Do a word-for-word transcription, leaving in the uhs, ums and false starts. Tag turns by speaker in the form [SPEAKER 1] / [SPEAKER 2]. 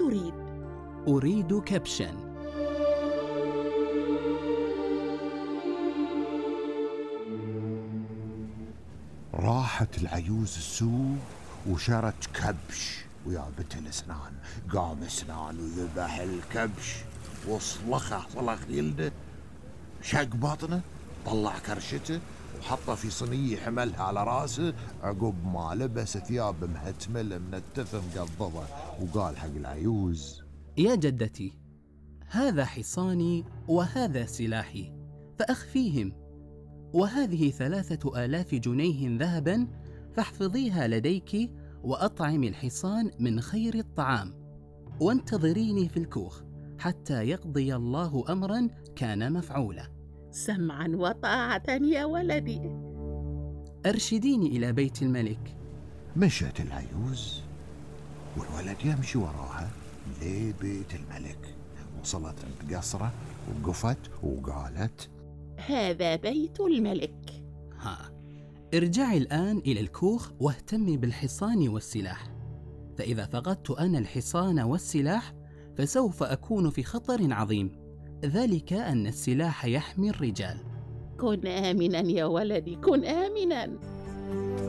[SPEAKER 1] تريد؟
[SPEAKER 2] أريد كبشاً.
[SPEAKER 3] راحت العيوز السوق وشرت كبش ويابت الاسنان. قام اسنان وذبح الكبش وصلخه صلخ يلده، شق بطنه، طلع كرشته وحطه في صينية حملها على راسه. عقب ما لبس ثياب مهتمل منتف مقضبة وقال حق العيوز:
[SPEAKER 2] يا جدتي، هذا حصاني وهذا سلاحي فأخفيهم، وهذه ثلاثة آلاف جنيه ذهبا فاحفظيها لديك، وأطعمي الحصان من خير الطعام، وانتظريني في الكوخ حتى يقضي الله أمرا كان مفعولا.
[SPEAKER 1] سمعا وطاعة يا ولدي.
[SPEAKER 2] أرشديني إلى بيت الملك.
[SPEAKER 3] مشت العيوز والولد يمشي وراها لبيت الملك. وصلت عند قصره وقفت وقالت:
[SPEAKER 1] هذا بيت الملك.
[SPEAKER 2] ها، ارجعي الآن إلى الكوخ واهتمي بالحصان والسلاح، فإذا فقدت أنا الحصان والسلاح فسوف أكون في خطر عظيم، ذلك أن السلاح يحمي الرجال.
[SPEAKER 1] كن آمنا يا ولدي، كن آمنا.